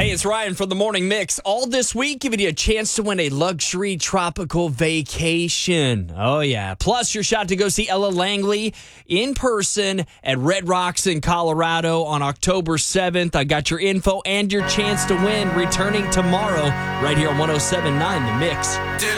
Hey, it's Ryan from the Morning Mix. All this week, giving you a chance to win a luxury tropical vacation. Oh, yeah. Plus, your shot to go see Ella Langley in person at Red Rocks in Colorado on October 7th. I got your info and your chance to win returning tomorrow right here on 107.9 The Mix.